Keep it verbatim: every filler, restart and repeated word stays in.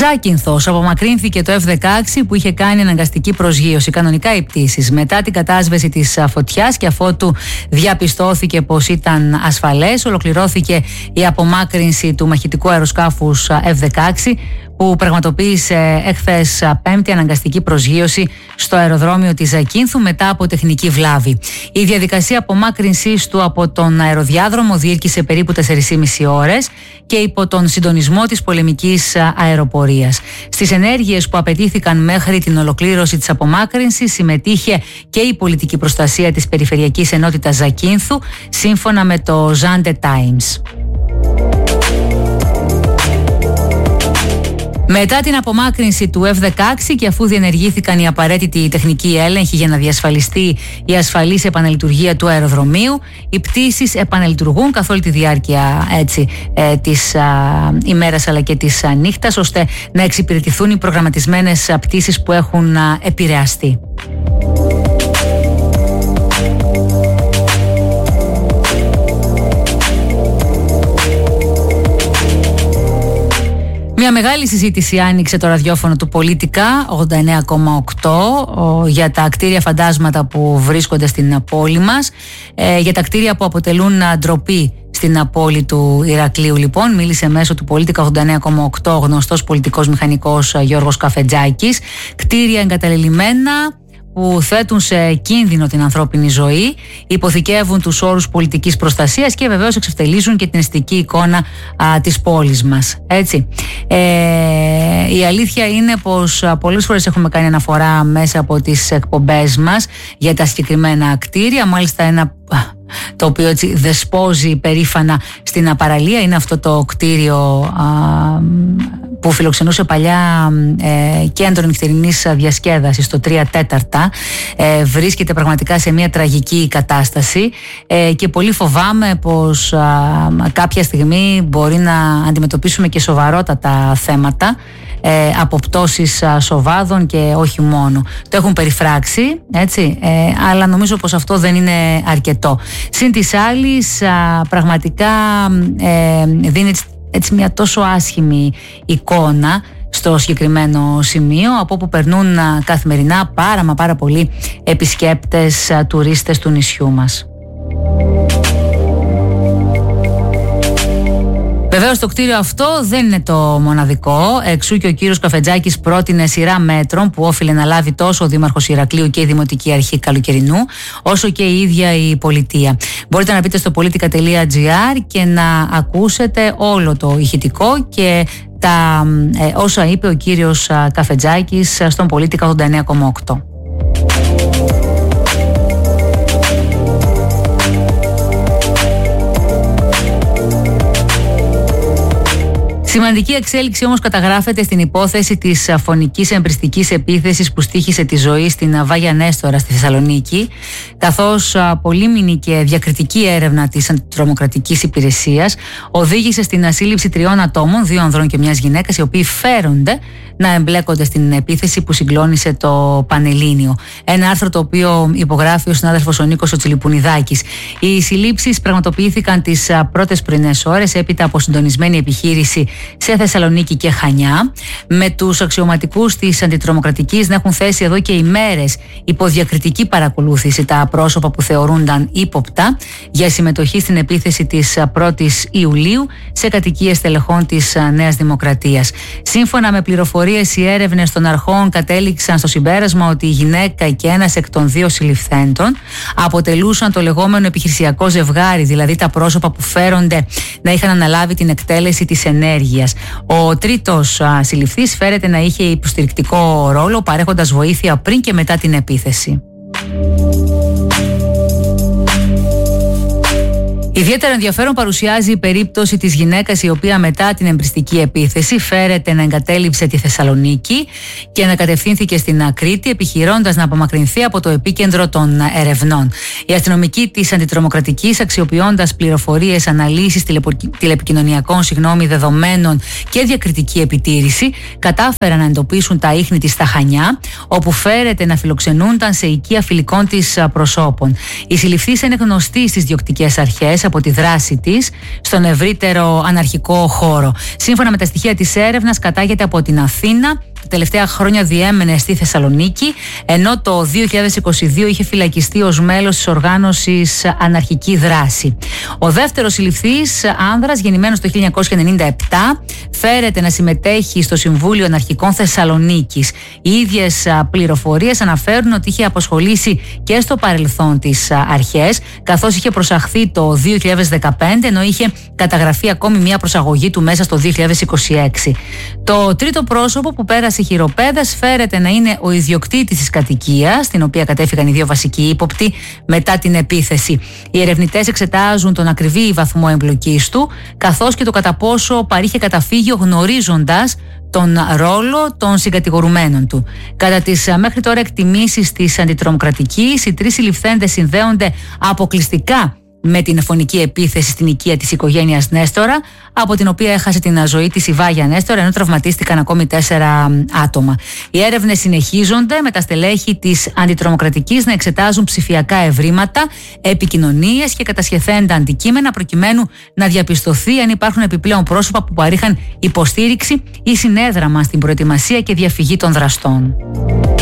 Ζάκυνθος, απομακρύνθηκε το εφ δεκαέξι που είχε κάνει αναγκαστική προσγείωση. Κανονικά οι πτήσεις. Μετά την κατάσβεση της φωτιάς και αφότου διαπιστώθηκε πως ήταν ασφαλές, ολοκληρώθηκε η απομάκρυνση του μαχητικού αεροσκάφους εφ δεκαέξι που πραγματοποίησε εχθές Πέμπτη αναγκαστική προσγείωση στο αεροδρόμιο της Ζακύνθου μετά από τεχνική βλάβη. Η διαδικασία απομάκρυνσης του από τον αεροδιάδρομο διήρκησε περίπου τέσσερις και μισή ώρες και υπό τον συντονισμό της πολεμικής αεροπορίας. Στις ενέργειες που απαιτήθηκαν μέχρι την ολοκλήρωση της απομάκρυνσης συμμετείχε και η πολιτική προστασία της Περιφερειακής Ενότητας Ζακύνθου, σύμφωνα με το Zande Times. Μετά την απομάκρυνση του εφ δεκαέξι και αφού διενεργήθηκαν οι απαραίτητοι τεχνικοί έλεγχοι για να διασφαλιστεί η ασφαλής επαναλειτουργία του αεροδρομίου, οι πτήσεις επαναλειτουργούν καθ' όλη τη διάρκεια έτσι, ε, της α, ημέρας αλλά και της α, νύχτας, ώστε να εξυπηρετηθούν οι προγραμματισμένες α, πτήσεις που έχουν α, επηρεαστεί. Μια μεγάλη συζήτηση άνοιξε το ραδιόφωνο του Πολιτικά ογδόντα εννέα κόμμα οκτώ για τα κτίρια φαντάσματα που βρίσκονται στην πόλη μας, για τα κτίρια που αποτελούν ντροπή στην πόλη του Ηρακλείου. Λοιπόν, μίλησε μέσω του Πολίτικα ογδόντα εννέα κόμμα οκτώ ο γνωστός πολιτικός μηχανικός Γιώργος Καφετζάκης. Κτίρια εγκαταλελειμμένα που θέτουν σε κίνδυνο την ανθρώπινη ζωή, υποθηκεύουν τους όρους πολιτικής προστασίας και βεβαίως εξευτελίζουν και την αισθητική εικόνα α, της πόλης μας. Έτσι. Ε, η αλήθεια είναι πως α, πολλές φορές έχουμε κάνει αναφορά μέσα από τις εκπομπές μας για τα συγκεκριμένα κτίρια. Μάλιστα ένα το οποίο έτσι δεσπόζει περήφανα στην παραλία είναι αυτό το κτίριο α, που φιλοξενούσε παλιά ε, κέντρο νυχτερινής διασκέδασης, το τρία τέταρτα. Ε, βρίσκεται πραγματικά σε μια τραγική κατάσταση ε, και πολύ φοβάμαι πως α, κάποια στιγμή μπορεί να αντιμετωπίσουμε και σοβαρότατα θέματα, ε, από πτώσεις α, σοβάδων και όχι μόνο. Το έχουν περιφράξει, έτσι, ε, αλλά νομίζω πως αυτό δεν είναι αρκετό. Συν της άλλης, α, πραγματικά ε, δίνει έτσι μια τόσο άσχημη εικόνα στο συγκεκριμένο σημείο, από όπου περνούν α, καθημερινά πάρα μα πάρα πολλοί επισκέπτες, α, τουρίστες του νησιού μας. Βεβαίως το κτίριο αυτό δεν είναι το μοναδικό, εξού και ο κύριος Καφετζάκης πρότεινε σειρά μέτρων που όφιλε να λάβει τόσο ο Δήμαρχος Ηρακλείου και η Δημοτική Αρχή Καλοκαιρινού, όσο και η ίδια η πολιτεία. Μπορείτε να μπείτε στο politica τελεία gr και να ακούσετε όλο το ηχητικό και τα ε, όσα είπε ο κύριος Καφετζάκης στον Politica ογδόντα εννέα κόμμα οκτώ. Σημαντική εξέλιξη όμως καταγράφεται στην υπόθεση της φωνικής εμπριστικής επίθεσης που στοίχησε τη ζωή στην Βάγια Νέστορα στη Θεσσαλονίκη, καθώς πολύμηνη και διακριτική έρευνα της αντιτρομοκρατικής υπηρεσίας οδήγησε στην ασύλληψη τριών ατόμων, δύο ανδρών και μιας γυναίκας, οι οποίοι φέρονται να εμπλέκονται στην επίθεση που συγκλώνησε το Πανελλήνιο. Ένα άρθρο το οποίο υπογράφει ο συνάδελφος ο Νίκος ο Τσιλιπουνιδάκης. Οι συλλήψεις πραγματοποιήθηκαν τις πρώτες πρωινές ώρες έπειτα από συντονισμένη επιχείρηση σε Θεσσαλονίκη και Χανιά, με τους αξιωματικούς της αντιτρομοκρατικής να έχουν θέσει εδώ και ημέρες υπό διακριτική παρακολούθηση τα πρόσωπα που θεωρούνταν ύποπτα για συμμετοχή στην επίθεση της πρώτης Ιουλίου σε κατοικίες τελεχών της Νέας Δημοκρατίας. Σύμφωνα με πληροφορίες, οι έρευνες των αρχών κατέληξαν στο συμπέρασμα ότι η γυναίκα και ένας εκ των δύο συλληφθέντων αποτελούσαν το λεγόμενο επιχειρησιακό ζευγάρι, δηλαδή τα πρόσωπα που φέρονται να είχαν αναλάβει την εκτέλεση της ενέργειας. Ο τρίτος συλληφθής φέρεται να είχε υποστηρικτικό ρόλο, παρέχοντας βοήθεια πριν και μετά την επίθεση. Ιδιαίτερα ενδιαφέρον παρουσιάζει η περίπτωση της γυναίκας η οποία μετά την εμπριστική επίθεση φέρεται να εγκατέλειψε τη Θεσσαλονίκη και να κατευθύνθηκε στην Κρήτη, επιχειρώντας να απομακρυνθεί από το επίκεντρο των ερευνών. Οι αστυνομικοί της αντιτρομοκρατικής, αξιοποιώντας πληροφορίες, αναλύσεις τηλεπικοινωνιακών συγγνώμη, δεδομένων και διακριτική επιτήρηση, κατάφεραν να εντοπίσουν τα ίχνη της στα Χανιά, όπου φέρεται να φιλοξενούνταν σε οικία φιλικών της προσώπων. Οι συλληφθείς είναι γνωστοί στις διοκτικές αρχές, μέσα από τη δράση της στον ευρύτερο αναρχικό χώρο. Σύμφωνα με τα στοιχεία της έρευνας, κατάγεται από την Αθήνα. Τα τελευταία χρόνια διέμενε στη Θεσσαλονίκη, ενώ το δύο χιλιάδες είκοσι δύο είχε φυλακιστεί ως μέλος της οργάνωσης Αναρχική Δράση. Ο δεύτερος συλληφθής άνδρας, γεννημένος το χίλια εννιακόσια ενενήντα επτά, φέρεται να συμμετέχει στο Συμβούλιο Αναρχικών Θεσσαλονίκης. Οι ίδιες πληροφορίες αναφέρουν ότι είχε απασχολήσει και στο παρελθόν τις αρχές, καθώς είχε προσαχθεί το δύο χιλιάδες δεκαπέντε, ενώ είχε καταγραφεί ακόμη μια προσαγωγή του μέσα στο δύο χιλιάδες είκοσι έξι. Το τρίτο πρόσωπο που πέρασε χειροπέδες φέρεται να είναι ο ιδιοκτήτης της κατοικίας, στην οποία κατέφυγαν οι δύο βασικοί ύποπτοι μετά την επίθεση. Οι ερευνητές εξετάζουν τον ακριβή βαθμό εμπλοκής του, καθώς και το κατά πόσο παρήχε καταφύγιο γνωρίζοντας τον ρόλο των συγκατηγορουμένων του. Κατά τις μέχρι τώρα εκτιμήσεις της αντιτρομοκρατικής, οι τρεις συλληφθέντες συνδέονται αποκλειστικά με την φωνική επίθεση στην οικία της οικογένειας Νέστορα, από την οποία έχασε την ζωή της η Βάγια Νέστορα, ενώ τραυματίστηκαν ακόμη τέσσερα άτομα. Οι έρευνες συνεχίζονται, με τα στελέχη της αντιτρομοκρατικής να εξετάζουν ψηφιακά ευρήματα, επικοινωνίες και κατασχεθέντα αντικείμενα, προκειμένου να διαπιστωθεί αν υπάρχουν επιπλέον πρόσωπα που παρήχαν υποστήριξη ή συνέδραμα στην προετοιμασία και διαφυγή των δραστών.